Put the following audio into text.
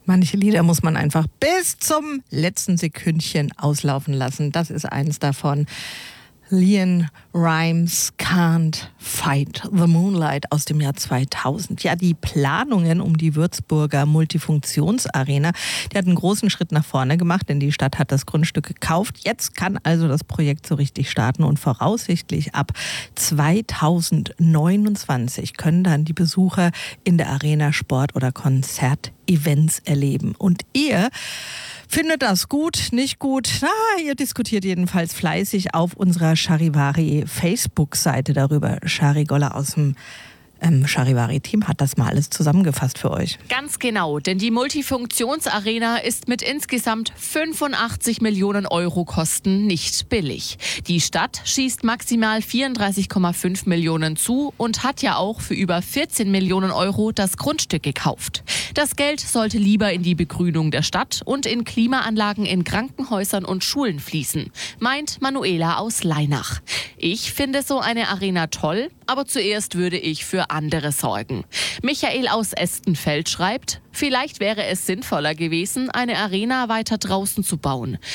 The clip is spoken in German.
Manche Lieder muss man einfach bis zum letzten Sekündchen auslaufen lassen. Das ist eines davon. LeAnn Rimes Can't Fight the Moonlight aus dem Jahr 2000. Ja, die Planungen um die Würzburger Multifunktionsarena, die hat einen großen Schritt nach vorne gemacht, denn die Stadt hat das Grundstück gekauft. Jetzt kann also das Projekt so richtig starten und voraussichtlich ab 2029 können dann die Besucher in der Arena Sport- oder Konzertevents erleben. Und ihr findet das gut, nicht gut? Ihr diskutiert jedenfalls fleißig auf unserer Charivari Facebook-Seite darüber. Shari Goller aus dem Charivari-Team hat das mal alles zusammengefasst für euch. Ganz genau, denn die Multifunktionsarena ist mit insgesamt 85 Millionen Euro Kosten nicht billig. Die Stadt schießt maximal 34,5 Millionen zu und hat ja auch für über 14 Millionen Euro das Grundstück gekauft. Das Geld sollte lieber in die Begrünung der Stadt und in Klimaanlagen in Krankenhäusern und Schulen fließen, meint Manuela aus Leinach. Ich finde so eine Arena toll, aber zuerst würde ich für andere sorgen. Michael aus Estenfeld schreibt, vielleicht wäre es sinnvoller gewesen, eine Arena weiter draußen zu bauen.